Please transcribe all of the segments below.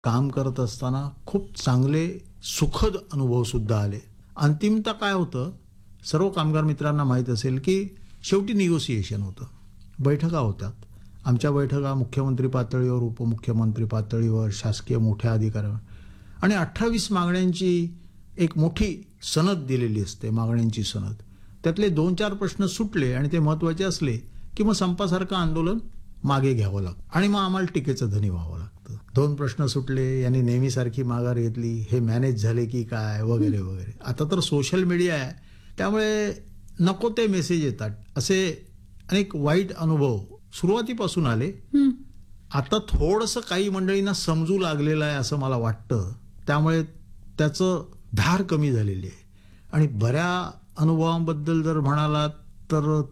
काम करत असताना खूप चांगले सुखद अनुभव सुद्धा आले. अंतिमतः काय होतं, सर्व कामगार मित्रांना माहीत असेल की शेवटी निगोसिएशन होतं, बैठका होतात. आमच्या बैठका मुख्यमंत्री पातळीवर, उपमुख्यमंत्री पातळीवर, शासकीय मोठ्या अधिकाऱ्यांवर, आणि 28 मागण्यांची एक मोठी सनद दिलेली असते, मागण्यांची सनद. त्यातले 2-4 प्रश्न सुटले आणि ते महत्त्वाचे असले की मग संपासारखं आंदोलन मागे घ्यावं लागतं आणि मग आम्हाला टीकेचं धनी व्हावं लागतं. 2 प्रश्न सुटले, यांनी नेहमीसारखी माघार घेतली, हे मॅनेज झाले की काय वगैरे वगैरे. आता तर सोशल मीडिया आहे, त्यामुळे नको ते मेसेज येतात. असे अनेक वाईट अनुभव सुरुवातीपासून आले. आता थोडंसं काही मंडळींना समजू लागलेलं आहे असं मला वाटतं, त्यामुळे त्याचं धार कमी झालेली आहे. आणि बऱ्या अनुभवांबद्दल जर म्हणालात तर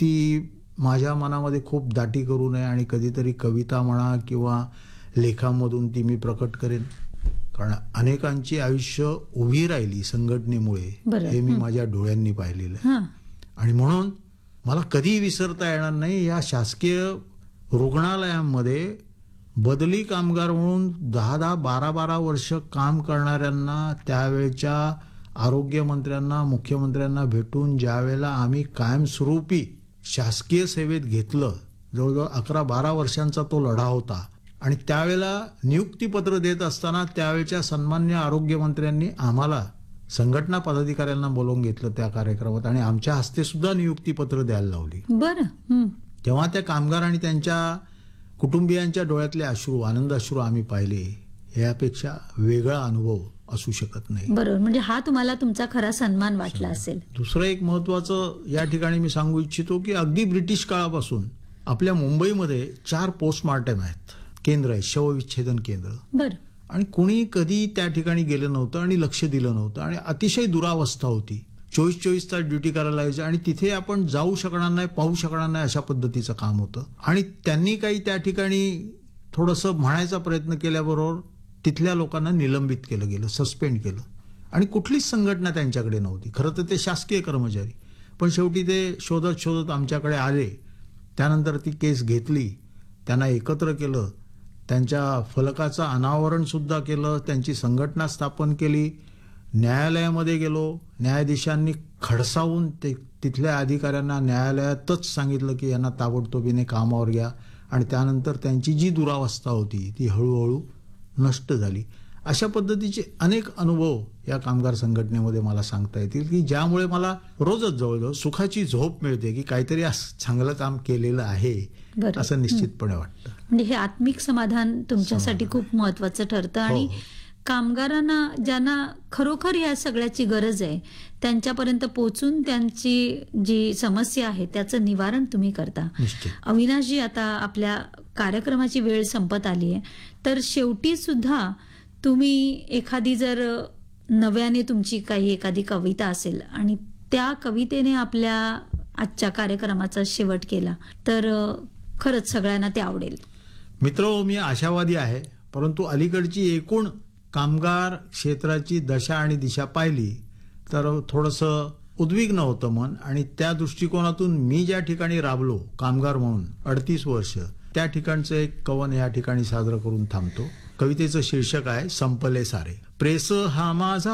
ती माझ्या मनामध्ये खूप दाटी करू नये आणि कधीतरी कविता म्हणा किंवा लेखांमधून ती मी प्रकट करेन. कारण अनेकांची आयुष्य उभी राहिली संघटनेमुळे, हे मी माझ्या डोळ्यांनी पाहिलेलं आहे. आणि म्हणून मला कधी विसरता येणार नाही, या शासकीय रुग्णालयांमध्ये बदली कामगार म्हणून 10-10, 12-12 वर्ष काम करणाऱ्यांना, त्यावेळच्या आरोग्यमंत्र्यांना, मुख्यमंत्र्यांना भेटून ज्या वेळेला आम्ही कायमस्वरूपी शासकीय सेवेत घेतलं, जवळजवळ 11-12 वर्षांचा तो लढा होता. आणि त्यावेळेला नियुक्तीपत्र देत असताना त्यावेळेच्या सन्मान्य आरोग्यमंत्र्यांनी आम्हाला संघटना पदाधिकाऱ्यांना बोलवून घेतलं त्या कार्यक्रमात आणि आमच्या हस्ते सुद्धा नियुक्तीपत्र द्यायला लावली. बरं. तेव्हा त्या कामगार आणि त्यांच्या कुटुंबियांच्या डोळ्यातले अश्रू, आनंद अश्रू आम्ही पाहिले. यापेक्षा वेगळा अनुभव असू शकत नाही. बरोबर, म्हणजे हा तुम्हाला तुमचा खरा सन्मान वाटला असेल. दुसरं एक महत्वाचं या ठिकाणी मी सांगू इच्छितो की अगदी ब्रिटिश काळापासून आपल्या मुंबईमध्ये 4 पोस्टमार्टम आहेत, केंद्र आहे, शवविच्छेदन केंद्र. बरं. आणि कुणी कधी त्या ठिकाणी गेलं नव्हतं आणि लक्ष दिलं नव्हतं आणि अतिशय दुरावस्था होती. 24-24 तास ड्युटी करायला यायचं आणि तिथे आपण जाऊ शकणार नाही, पाहू शकणार नाही, अशा पद्धतीचं काम होतं. आणि त्यांनी काही त्या ठिकाणी थोडंसं म्हणायचा प्रयत्न केल्याबरोबर तिथल्या लोकांना निलंबित केलं गेलं, सस्पेंड केलं. आणि कुठलीच संघटना त्यांच्याकडे नव्हती. खरं तर ते शासकीय कर्मचारी, पण शेवटी ते शोधत शोधत आमच्याकडे आले. त्यानंतर ती केस घेतली, त्यांना एकत्र केलं, त्यांच्या फलकाचं अनावरण सुद्धा केलं, त्यांची संघटना स्थापन केली. न्यायालयामध्ये गेलो, न्यायाधीशांनी खडसावून तिथल्या अधिकाऱ्यांना न्यायालयातच सांगितलं की यांना ताबडतोबीने कामावर घ्या. आणि त्यानंतर त्यांची जी दुरावस्था होती ती हळूहळू नष्ट झाली. अशा पद्धतीचे अनेक अनुभव या कामगार संघटनेमध्ये मला सांगता येतील की ज्यामुळे मला रोजच जवळजवळ सुखाची झोप मिळते की काहीतरी चांगलं काम केलेलं आहे असं निश्चितपणे वाटतं. म्हणजे हे आत्मिक समाधान तुमच्यासाठी खूप महत्वाचं ठरतं. आणि कामगारांना, ज्यांना खरोखर या सगळ्याची गरज आहे, त्यांच्यापर्यंत पोहोचून त्यांची जी समस्या आहे त्याचं निवारण तुम्ही करता. अविनाशजी, आता आपल्या कार्यक्रमाची वेळ संपत आली आहे, तर शेवटी सुद्धा तुम्ही एखादी जर नव्याने तुमची काही एखादी कविता असेल आणि त्या कवितेने आपल्या आजच्या कार्यक्रमाचा शेवट केला तर खरंच सगळ्यांना ते आवडेल. मित्र, मी आशावादी आहे, परंतु अलीकडची एकूण कामगार क्षेत्राची दशा आणि दिशा पाहिली तर थोडंसं उद्विग्न होतं मन. आणि त्या दृष्टिकोनातून मी ज्या ठिकाणी राबलो कामगार म्हणून 38 वर्ष, त्या ठिकाणचं एक कवन या ठिकाणी साजरं करून थांबतो. कवितेचं शीर्षक आहे संपले सारे. प्रेस हा माझा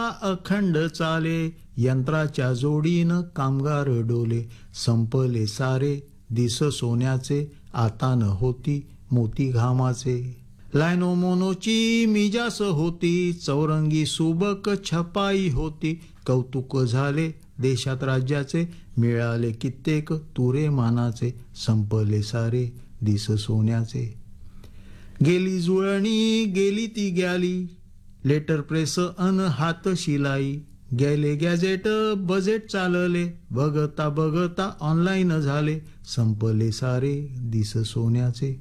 अखंड चाले, यंत्राच्या जोडीनं कामगार डोले. संपले सारे दिस सोन्याचे, आता न होती मोती घामाचे. लायनो मोनोची मिजास होती, चौरंगी सुबक छपाई होती. कौतुक झाले देशात राज्याचे, मिळाले कित्येक तुरे मानाचे. संपले सारे दिस सोन्याचे. गेली जुळणी गेली ती ग्याली, लेटर प्रेस अन हात शिलाई. गेले गॅजेट बजेट चालले, बघता बघता ऑनलाईन झाले. संपले सारे दिस सोन्याचे.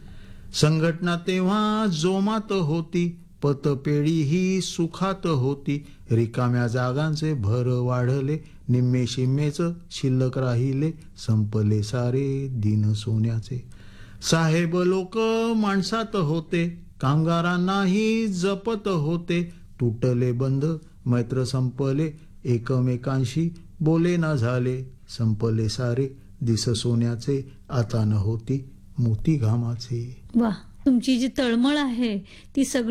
संघटना तेव्हा जोमात होती, पतपेढी ही सुखात होती. रिकाम्या जागांचे भर वाढले, निम्मे शिम्मेच शिल्लक राहिले. संपले सारे दिन सोन्याचे. साहेब लोक माणसात होते, कामगारांनाही जपत होते. तुटले बंध मैत्र संपले, एकमेकांशी बोले न झाले. संपले सारे दिस सोन्याचे, आता न होती मोती घामाचे. वा, तुमची जी तळमळ आहे ती सगळी